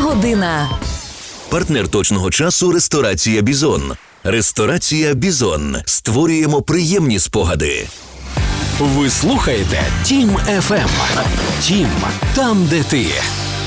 година. Партнер точного часу – ресторація «Бізон». Ресторація «Бізон». Створюємо приємні спогади. Ви слухаєте Тім FM. Тім – там, де ти.